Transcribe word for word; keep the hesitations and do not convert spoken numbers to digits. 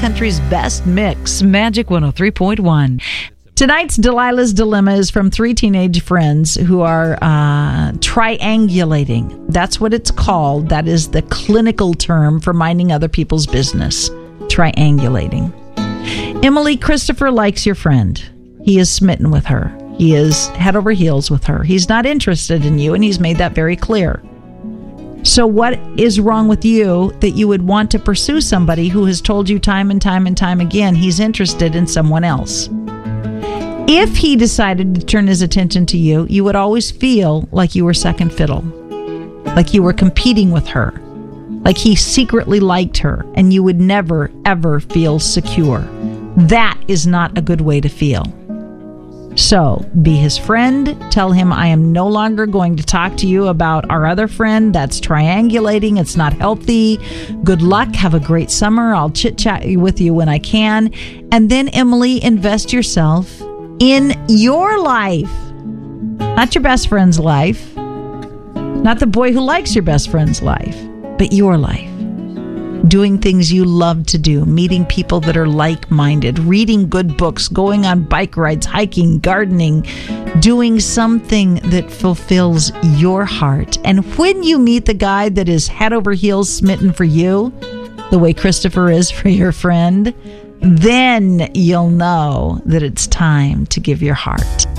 country's best mix, Magic one oh three point one. Tonight's Delilah's Dilemma is from three teenage friends who are uh, triangulating. That's what it's called. That is the clinical term for minding other people's business. Triangulating. Emily, Christopher likes your friend. He is smitten with her. He is head over heels with her. He's not interested in you, and he's made that very clear. So what is wrong with you that you would want to pursue somebody who has told you time and time and time again he's interested in someone else? If he decided to turn his attention to you, you would always feel like you were second fiddle, like you were competing with her, like he secretly liked her, and you would never, ever feel secure. That is not a good way to feel. So, be his friend. Tell him, I am no longer going to talk to you about our other friend. That's triangulating. It's not healthy. Good luck. Have a great summer. I'll chit-chat with you when I can. And then, Emily, invest yourself in your life. Not your best friend's life. Not the boy who likes your best friend's life. But your life. Doing things you love to do, meeting people that are like-minded, reading good books, going on bike rides, hiking, gardening, doing something that fulfills your heart. And when you meet the guy that is head over heels smitten for you, the way Christopher is for your friend, then you'll know that it's time to give your heart.